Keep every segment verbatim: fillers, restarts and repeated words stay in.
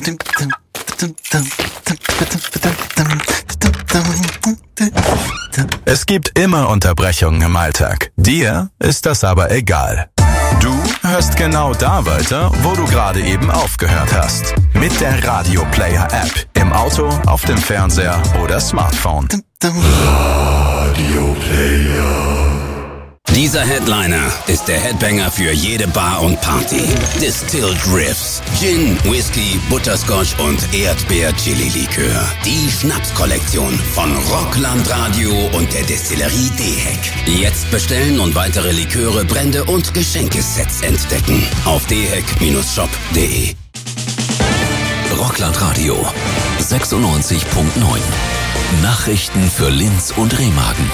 Es gibt immer Unterbrechungen im Alltag. Dir ist das aber egal. Du hörst genau da weiter, wo du gerade eben aufgehört hast. Mit der Radio Player App. Im Auto, auf dem Fernseher oder Smartphone. Radio Player. Dieser Headliner ist der Headbanger für jede Bar und Party. Distilled Riffs, Gin, Whisky, Butterscotch und Erdbeer-Chili-Likör. Die Schnapskollektion von Rockland Radio und der Destillerie Dehek. Jetzt bestellen und weitere Liköre, Brände und Geschenkesets entdecken. Auf dehek Bindestrich shop punkt de. Rockland Radio sechsundneunzig Komma neun. Nachrichten für Linz und Remagen.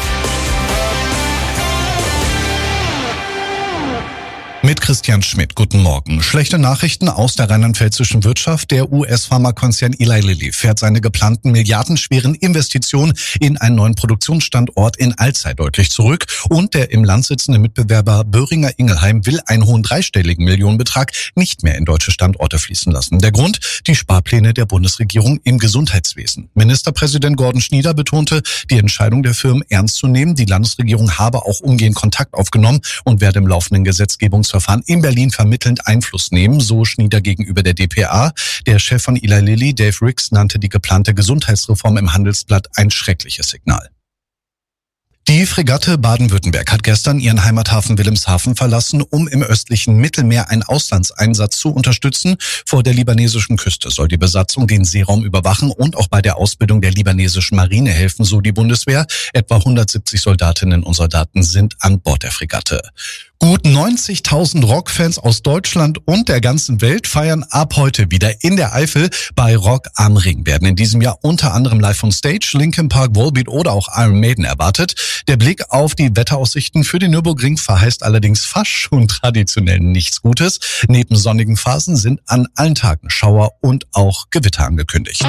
Mit Christian Schmidt, guten Morgen. Schlechte Nachrichten aus der rheinland-pfälzischen Wirtschaft. Der U S-Pharmakonzern Eli Lilly fährt seine geplanten milliardenschweren Investitionen in einen neuen Produktionsstandort in Alzey deutlich zurück. Und der im Land sitzende Mitbewerber Boehringer Ingelheim will einen hohen dreistelligen Millionenbetrag nicht mehr in deutsche Standorte fließen lassen. Der Grund? Die Sparpläne der Bundesregierung im Gesundheitswesen. Ministerpräsident Gordon Schnieder betonte, die Entscheidung der Firmen ernst zu nehmen. Die Landesregierung habe auch umgehend Kontakt aufgenommen und werde im laufenden Gesetzgebungs Verfahren in Berlin vermittelnd Einfluss nehmen, so Schnieder gegenüber der D P A. Der Chef von Eli Lilly, Dave Ricks, nannte die geplante Gesundheitsreform im Handelsblatt ein schreckliches Signal. Die Fregatte Baden-Württemberg hat gestern ihren Heimathafen Wilhelmshaven verlassen, um im östlichen Mittelmeer einen Auslandseinsatz zu unterstützen. Vor der libanesischen Küste soll die Besatzung den Seeraum überwachen und auch bei der Ausbildung der libanesischen Marine helfen, so die Bundeswehr. Etwa hundertsiebzig Soldatinnen und Soldaten sind an Bord der Fregatte. Gut neunzigtausend Rockfans aus Deutschland und der ganzen Welt feiern ab heute wieder in der Eifel bei Rock am Ring. Werden in diesem Jahr unter anderem live on Stage, Linkin Park, Volbeat oder auch Iron Maiden erwartet. Der Blick auf die Wetteraussichten für den Nürburgring verheißt allerdings fast schon traditionell nichts Gutes. Neben sonnigen Phasen sind an allen Tagen Schauer und auch Gewitter angekündigt.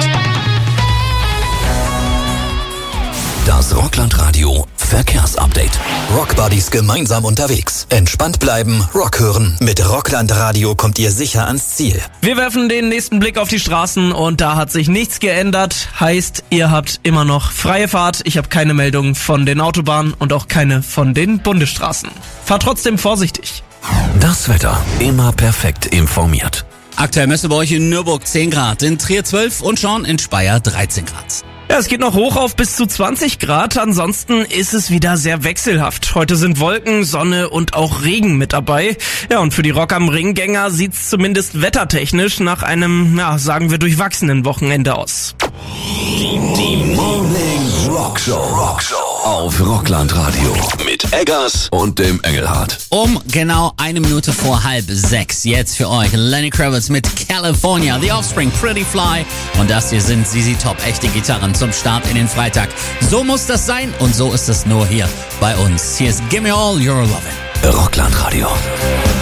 Das Rockland Radio Verkehrsupdate. Rockbuddies gemeinsam unterwegs. Entspannt bleiben, Rock hören. Mit Rockland Radio kommt ihr sicher ans Ziel. Wir werfen den nächsten Blick auf die Straßen und da hat sich nichts geändert. Heißt, ihr habt immer noch freie Fahrt. Ich habe keine Meldungen von den Autobahnen und auch keine von den Bundesstraßen. Fahrt trotzdem vorsichtig. Das Wetter immer perfekt informiert. Aktuell messen wir euch in Nürburg zehn Grad, in Trier zwölf und Schorn in Speyer dreizehn Grad. Ja, es geht noch hoch auf bis zu zwanzig Grad, ansonsten ist es wieder sehr wechselhaft. Heute sind Wolken, Sonne und auch Regen mit dabei. Ja, und für die Rock am Ring-Gänger sieht's zumindest wettertechnisch nach einem, ja, sagen wir, durchwachsenen Wochenende aus. Die Morning Rock Show. Rock Show auf Rockland Radio mit Eggers und dem Engelhardt. Um genau eine Minute vor halb sechs jetzt für euch Lenny Kravitz mit California, The Offspring, Pretty Fly und das hier sind Z Z Top, echte Gitarren zum Start in den Freitag. So muss das sein und so ist es nur hier bei uns. Hier ist Gimme All Your Lovin'. Rockland Radio.